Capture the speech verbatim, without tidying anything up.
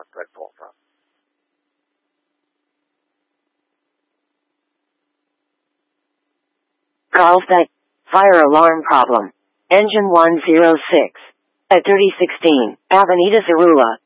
somewhat dreadful from. Carlsbad. Fire alarm problem. Engine one zero six. At thirty sixteen, Avenida Zarula,